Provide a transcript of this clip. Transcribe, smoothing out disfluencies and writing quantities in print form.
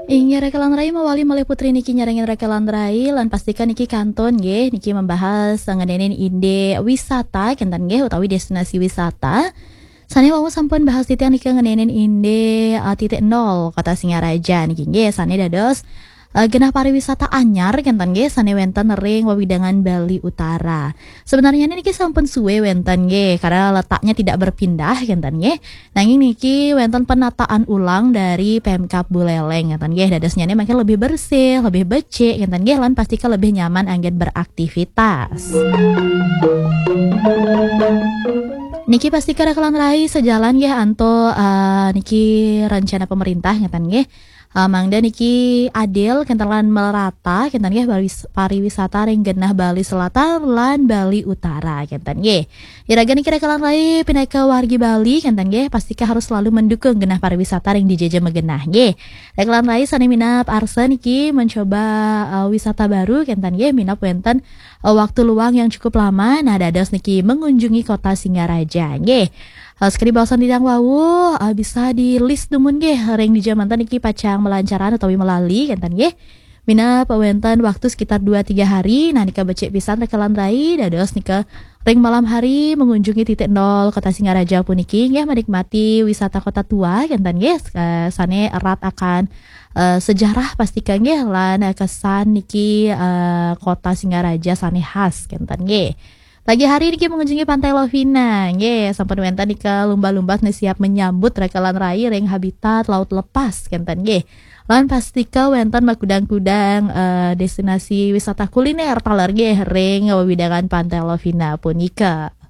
Inge rekalan rai mawali malih putri niki nyarengin rekalan rai lan pastikan niki kanton nggih niki membahas ngedenin ide wisata kenten nggih utawi destinasi wisata. Sane wau sampun bahas titik niki ngedenin ide titik nol kota Singaraja niki nggih sane dados genah pariwisata anyar kenten nggih sane wenten ring wewidangan Bali Utara. Sebenarnya niki sampun suwe wenten nggih karena letaknya tidak berpindah kenten nggih. Nanging niki wenten penataan ulang dari Pemkab Buleleng ngeten nggih dadosnya makin lebih bersih, lebih becik ngeten nggih lan pastikan lebih nyaman anggen beraktivitas. Niki pasti rekalan rai sejalan ya anto niki rencana pemerintah ngeten nggih. Mangda niki adil kentelan merata kenten nggih pariwisata ring genah Bali Selatan lan Bali Utara kenten nggih. Iraga niki rekalan rai pinaka wargi Bali kenten nggih pastika harus selalu mendukung genah pariwisata ring dijajah megenah nggih. Rekalan rai sane minap arsa niki mencoba wisata baru kenten nggih minap wenten waktu luang yang cukup lama nah dados niki mengunjungi kota Singaraja nggih. Sekali bahasan tidang wau bisa di list dumun nggih ring di jamantan niki pacang melancaran utawi melali kenten nggih. Mina pawenten waktu sekitar 2-3 hari nah nika becik pisan rekalan rai dados nika ring malam hari mengunjungi titik nol kota Singaraja puniki nggih menikmati wisata kota tua kenten nggih sane erat akan sejarah pastikan nggih lan kesan niki kota Singaraja sane khas kenten nggih. Pagi hari niki mengunjungi Pantai Lovina, nggih, sampun wenten nika lumba-lumba siap menyambut rekalan rai ring habitat laut lepas kenten nggih. Lan pastika wenten makudang-kudang destinasi wisata kuliner taler nggih ring wewidangan Pantai Lovina punika.